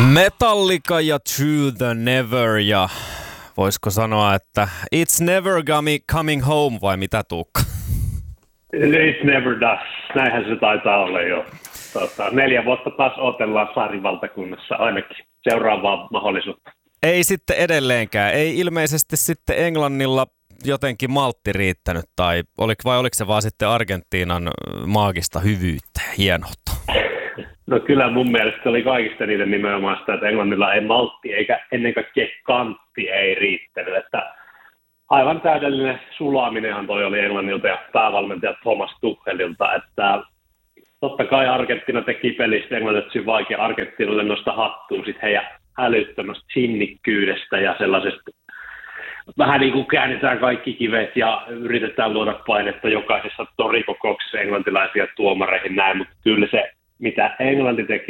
Metallica ja Through the Never ja voisiko sanoa, että It's Never Coming Home vai mitä Tuukka? It never does. Näinhän se taitaa olla jo. 4 vuotta taas odotellaan saarivaltakunnassa ainakin seuraavaa mahdollisuutta. Ei sitten edelleenkään. Ei ilmeisesti sitten Englannilla jotenkin maltti riittänyt vai oliko se vaan sitten Argentiinan maagista hyvyyttä ja hienoutta? No kyllä mun mielestä oli kaikista niiden nimenomaan sitä, että Englannilla ei maltti eikä ennen kaikkea kantti ei riittänyt. Että aivan täydellinen sulaminenhan toi oli Englannilta ja päävalmentaja Thomas Tuchelilta, että totta kai Argentiina teki pelistä Englannille vaikea Argentiinalle nosta hattuun sit heidän älyttömästä sinnikkyydestä ja sellaisesta vähän niin kuin käännetään kaikki kivet ja yritetään luoda painetta jokaisessa torikokouksessa englantilaisia tuomareihin näin, mutta kyllä se mitä Englanti teki